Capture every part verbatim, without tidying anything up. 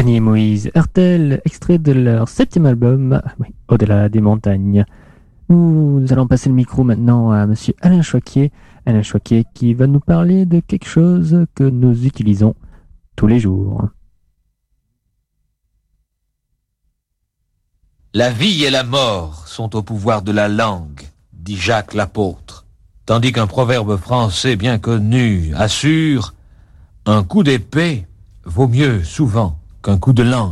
Fanny et Moïse Hertel, extrait de leur septième album, oui, Au-delà des montagnes. Nous allons passer le micro maintenant à monsieur Alain Choquet. Alain Choquet qui va nous parler de quelque chose que nous utilisons tous les jours. La vie et la mort sont au pouvoir de la langue, dit Jacques l'apôtre, tandis qu'un proverbe français bien connu assure « Un coup d'épée vaut mieux souvent qu'un coup de langue ».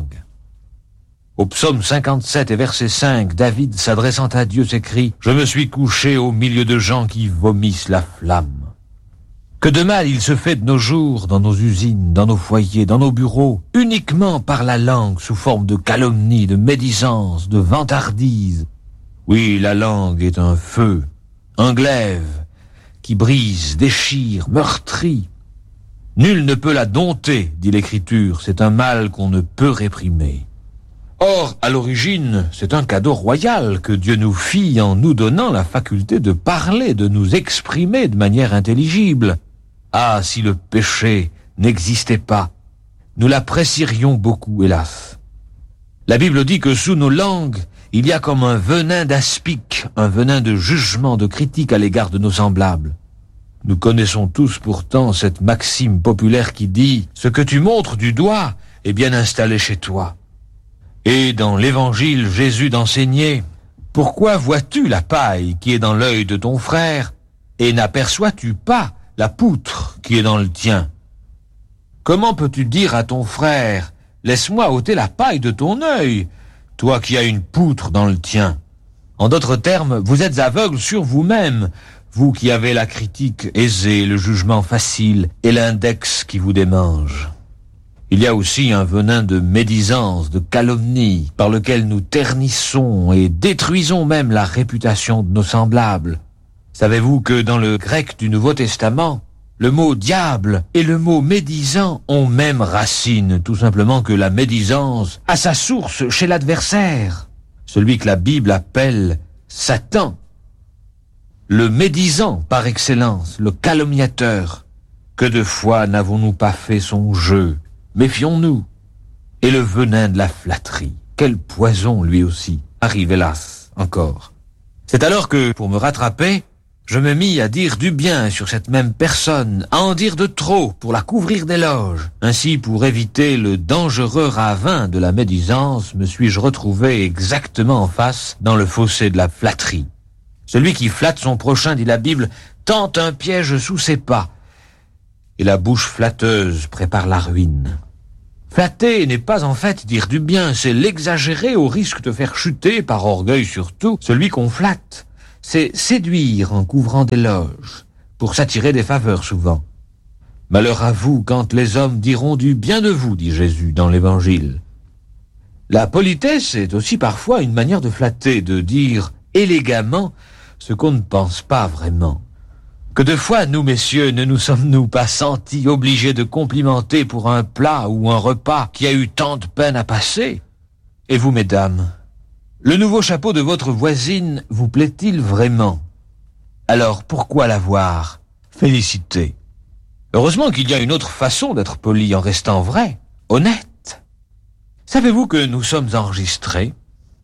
Au psaume cinquante-sept et verset cinq, David, s'adressant à Dieu, s'écrie « Je me suis couché au milieu de gens qui vomissent la flamme ». Que de mal il se fait de nos jours, dans nos usines, dans nos foyers, dans nos bureaux, uniquement par la langue sous forme de calomnie, de médisance, de vantardise. Oui, la langue est un feu, un glaive, qui brise, déchire, meurtrit. Nul ne peut la dompter, dit l'Écriture, c'est un mal qu'on ne peut réprimer. Or, à l'origine, c'est un cadeau royal que Dieu nous fit en nous donnant la faculté de parler, de nous exprimer de manière intelligible. Ah, si le péché n'existait pas, nous l'apprécierions beaucoup, hélas. La Bible dit que sous nos langues, il y a comme un venin d'aspic, un venin de jugement, de critique à l'égard de nos semblables. Nous connaissons tous pourtant cette maxime populaire qui dit « Ce que tu montres du doigt est bien installé chez toi ». Et dans l'Évangile, Jésus d'enseigner « Pourquoi vois-tu la paille qui est dans l'œil de ton frère et n'aperçois-tu pas la poutre qui est dans le tien? Comment peux-tu dire à ton frère « Laisse-moi ôter la paille de ton œil, toi qui as une poutre dans le tien ?» En d'autres termes, vous êtes aveugle sur vous-même, vous qui avez la critique aisée, le jugement facile et l'index qui vous démange. Il y a aussi un venin de médisance, de calomnie, par lequel nous ternissons et détruisons même la réputation de nos semblables. Savez-vous que dans le grec du Nouveau Testament, le mot diable et le mot médisant ont même racine, tout simplement que la médisance a sa source chez l'adversaire, celui que la Bible appelle Satan. Le médisant par excellence, le calomniateur. Que de fois n'avons-nous pas fait son jeu? Méfions-nous. Et le venin de la flatterie, quel poison lui aussi, arrive hélas encore. C'est alors que, pour me rattraper, je me mis à dire du bien sur cette même personne, à en dire de trop pour la couvrir d'éloges. Ainsi, pour éviter le dangereux ravin de la médisance, me suis-je retrouvé exactement en face dans le fossé de la flatterie. Celui qui flatte son prochain, dit la Bible, tente un piège sous ses pas. Et la bouche flatteuse prépare la ruine. Flatter n'est pas en fait dire du bien, c'est l'exagérer au risque de faire chuter, par orgueil surtout, celui qu'on flatte. C'est séduire en couvrant d'éloges, pour s'attirer des faveurs souvent. Malheur à vous quand les hommes diront du bien de vous, dit Jésus dans l'Évangile. La politesse est aussi parfois une manière de flatter, de dire élégamment ce qu'on ne pense pas vraiment. Que de fois, nous, messieurs, ne nous sommes-nous pas sentis obligés de complimenter pour un plat ou un repas qui a eu tant de peine à passer? Et vous, mesdames, le nouveau chapeau de votre voisine vous plaît-il vraiment? Alors, pourquoi l'avoir? Félicitez. Heureusement qu'il y a une autre façon d'être poli en restant vrai, honnête. Savez-vous que nous sommes enregistrés?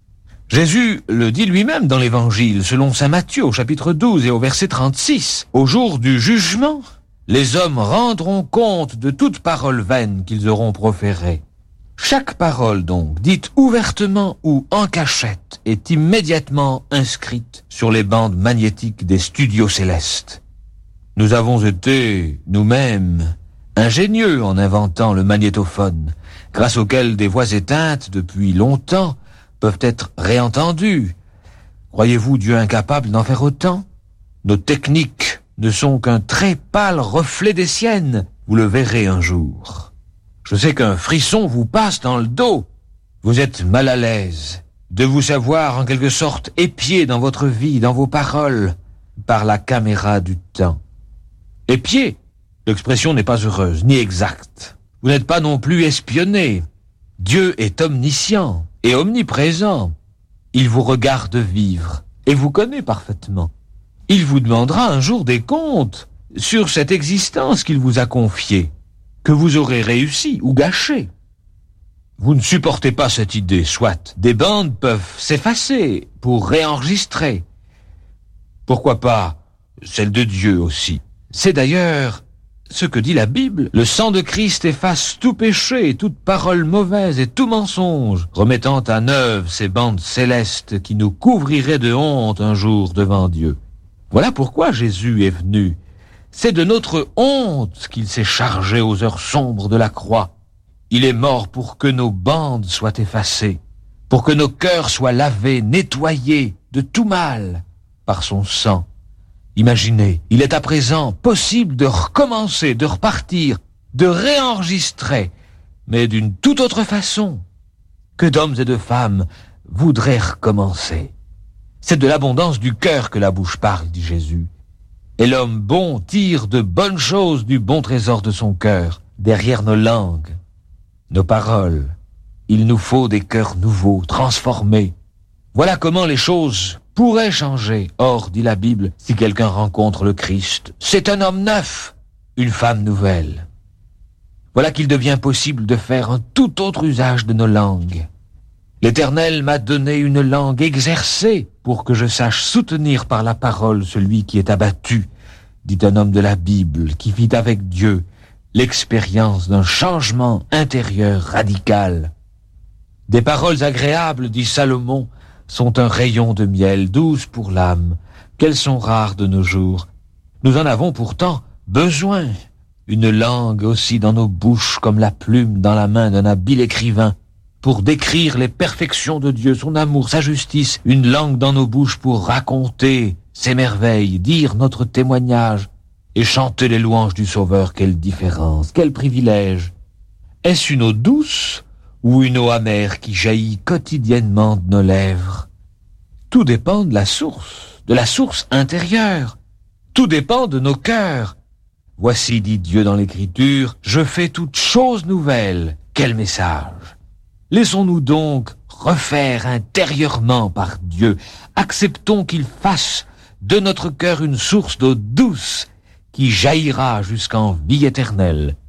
Jésus le dit lui-même dans l'Évangile, selon saint Matthieu au chapitre douze et au verset trente-six. Au jour du jugement, les hommes rendront compte de toute parole vaine qu'ils auront proférée. Chaque parole donc, dite ouvertement ou en cachette, est immédiatement inscrite sur les bandes magnétiques des studios célestes. Nous avons été, nous-mêmes, ingénieux en inventant le magnétophone, grâce auquel des voix éteintes depuis longtemps peuvent être réentendues. Croyez-vous Dieu incapable d'en faire autant? Nos techniques ne sont qu'un très pâle reflet des siennes. Vous le verrez un jour. Je sais qu'un frisson vous passe dans le dos. Vous êtes mal à l'aise de vous savoir en quelque sorte épié dans votre vie, dans vos paroles, par la caméra du temps. Épié, l'expression n'est pas heureuse, ni exacte. Vous n'êtes pas non plus espionné. Dieu est omniscient et omniprésent. Il vous regarde vivre et vous connaît parfaitement. Il vous demandera un jour des comptes sur cette existence qu'il vous a confiée, que vous aurez réussi ou gâchée. Vous ne supportez pas cette idée, soit. Des bandes peuvent s'effacer pour réenregistrer. Pourquoi pas celle de Dieu aussi? C'est d'ailleurs ce que dit la Bible. Le sang de Christ efface tout péché, toute parole mauvaise et tout mensonge, remettant à neuf ces bandes célestes qui nous couvriraient de honte un jour devant Dieu. Voilà pourquoi Jésus est venu. C'est de notre honte qu'il s'est chargé aux heures sombres de la croix. Il est mort pour que nos bandes soient effacées, pour que nos cœurs soient lavés, nettoyés de tout mal par son sang. Imaginez, il est à présent possible de recommencer, de repartir, de réenregistrer, mais d'une toute autre façon. Que d'hommes et de femmes voudraient recommencer. C'est de l'abondance du cœur que la bouche parle, dit Jésus. Et l'homme bon tire de bonnes choses du bon trésor de son cœur, derrière nos langues, nos paroles. Il nous faut des cœurs nouveaux, transformés. Voilà comment les choses pourraient changer. Or, dit la Bible, si quelqu'un rencontre le Christ, c'est un homme neuf, une femme nouvelle. Voilà qu'il devient possible de faire un tout autre usage de nos langues. L'Éternel m'a donné une langue exercée pour que je sache soutenir par la parole celui qui est abattu, dit un homme de la Bible qui vit avec Dieu l'expérience d'un changement intérieur radical. Des paroles agréables, dit Salomon, sont un rayon de miel, douces pour l'âme, qu'elles sont rares de nos jours. Nous en avons pourtant besoin. Une langue aussi dans nos bouches comme la plume dans la main d'un habile écrivain, pour décrire les perfections de Dieu, son amour, sa justice, une langue dans nos bouches pour raconter ses merveilles, dire notre témoignage et chanter les louanges du Sauveur. Quelle différence, quel privilège! Est-ce une eau douce ou une eau amère qui jaillit quotidiennement de nos lèvres? Tout dépend de la source, de la source intérieure. Tout dépend de nos cœurs. Voici, dit Dieu dans l'Écriture, je fais toutes choses nouvelles. Quel message! Laissons-nous donc refaire intérieurement par Dieu. Acceptons qu'il fasse de notre cœur une source d'eau douce qui jaillira jusqu'en vie éternelle.